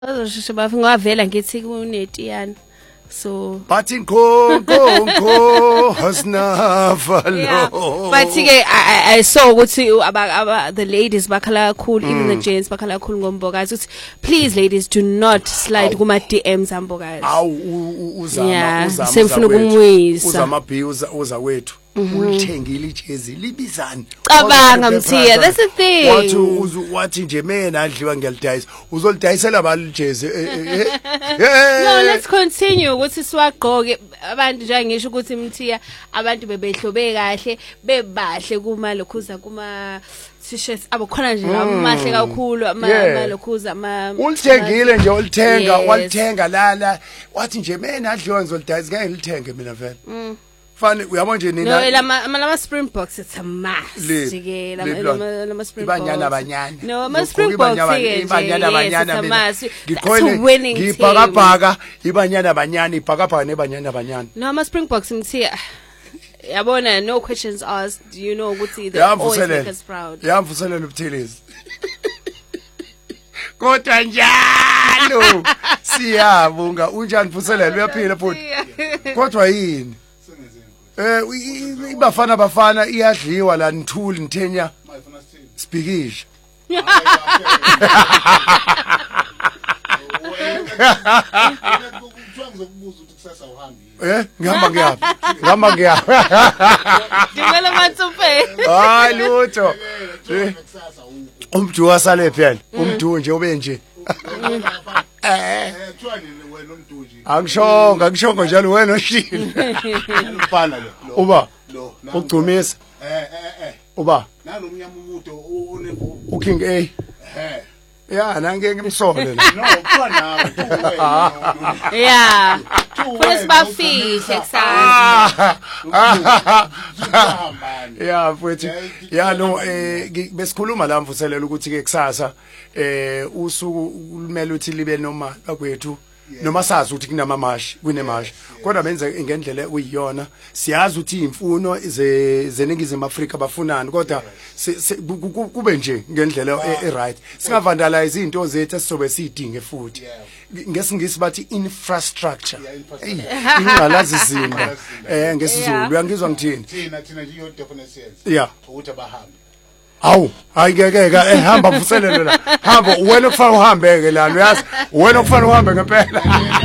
Bazosheshe ngavela ngithi kunetiyana. So Bathi nko hasnafa lo. But I saw ukuthi the ladies bakhala kakhulu, even the gents bakhala kakhulu ngombokazi uthi please ladies do not slide kuma DMs ambokazi. Uzama semfuna ukumwisa. Uzama B uza wethu. Ulithengile ijezi libizani. Cabanga Mthiya, that's the thing. Wathi nje mina adliwa ngiyalidayisa. Uzolidayisela abantu ijezi. No, let's continue ukuthi siwagqoke abantu nje ngisho ukuthi Mthiya abantu bebehlobe kahle bebahle kuma lokhuza kuma t-shirts abakhona nje amahle kakhulu lokhuza ulithengile nje ulithenga walithenga lala wathi nje mina adliwa ngizolidayisa ngeke ngilithenge mina vele. Fani uyabona nje nina lama Springboks it's a mass ke lama Springboks abanyana no ama Springboks abanyana ngikhona ngibhakabhaka ibanyana ibhakabhaka nebanyana no ama Springboks Mthiya yabona no questions asked you know ukuthi they always make us proud yamvuselela ubuthelezi kodwa njalo siyabonga unjani Vuselela uyaphila futhi kodwa yini bafana iyadliwa la nithuli nithenya speakisha ngihamba Dimela matsupe hayi lutho umdu wasale phela umdu nje ube nje Angishongo njalo wena oshile. Ufana lo. Uba. Ugcumisa. Uba. Nanomnyama umuntu uKing A. Ya nange ngimsole la. No, ufana nawe. Yeah. Futhi bafihle kusasa. Yeah, futhi. Ya no besikhuluma la Mvuselela ukuthi ke kusasa usuku kumele uthi libe noma bakwethu noma sazi ukuthi kunamamashi kunemashi kodwa benze ngendlela uyiyona siyazi ukuthi imfuno zeningizimu Afrika bafunani kodwa kube nje ngendlela right singavandalize izinto zethu esizobe sidinge futhi ngesingisi bathi infrastructure ingalazi izinda ngesizulu uyangizwa ngithini thina nje iyo definition yeah ukuthi abahambe Awu ayikeke ehamba Vuselela la hamba wena kufanele uhambeke la uyazi wena kufanele uhambe ngempela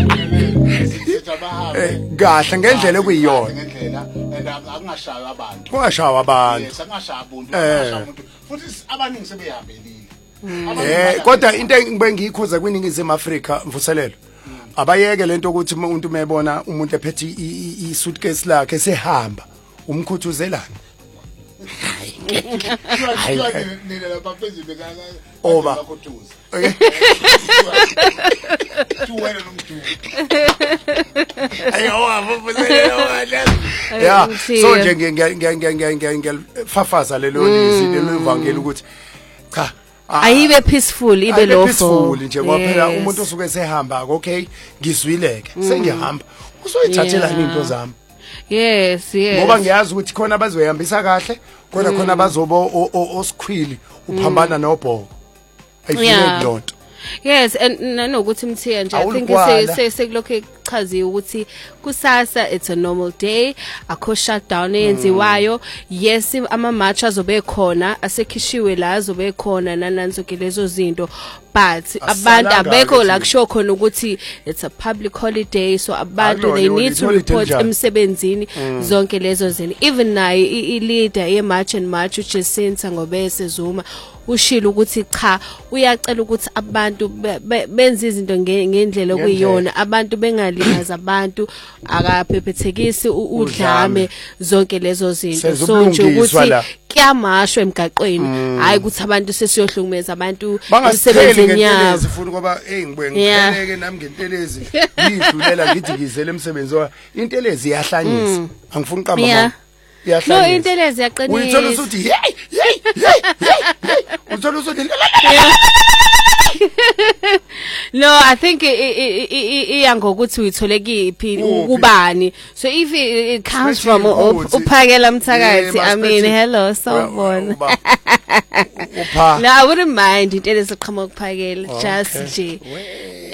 kahle ngendlela ekuyiyona ngendlela and akungashaya abantu kungashawa abantu yes akungashaya umuntu futhi abaningi sebehambelile kodwa into engibengikhuza kwiningizimu Afrika Vuselela abayeke lento ukuthi umuntu mebona umuntu ephethe i-suitcase lakhe sehamba umkhuthuzelana nina la bafezi bekaka oba tuwena nomntu ayo Vuselela yeah so nje ngiyafafaza lelo livangeli ukuthi cha ayibe peaceful ibe lawful nje kwaphela umuntu osuke esehamba okay ngizwileke sengihamba usoyithathela into zami yes ngoba ngiyazi ukuthi khona abazoyihambisa kahle khona abazobo osikhwili uphambana nobhoko ayifike lonto yes and nanokuthi Mthiya nje I think sekulokho echaziwe ukuthi kusasa it's a normal day akho shutdown eyenziwayo yes ama march azobe khona asekhishiwe la azobe khona nananzo lezo zinto but abantu abekho la kusho khona ukuthi it's a public holiday so abantu they need to report emsebenzini zonke lezo zinto even naye i-leader ye march and march uJacinta Ngobese Zuma ushilo ukuthi cha uyacela ukuthi abantu benze izinto ngendlela okuyiyona abantu bengalimaza abantu akaphepethekisi udlame zonke lezo zinto so nje ukuthi kuyamashwa emgaqweni hayi ukuthi abantu sesiyohlumeza abantu emsebenzini yabo sifuna ngoba ngibengikheleke nami ngentelezi ngidlulela ngidikizele emsebenzi wa intelezi iyahlanyisa angifuni uqamba no intelezi yaqinisa uyithola ukuthi hey uthola ukuthi no I think iyangokuthi uyithole kiphi ukubani so if it comes from uphakela Mthakathi I mean hello sawubona no I wouldn't mind into esiqhama ukuphakela just nje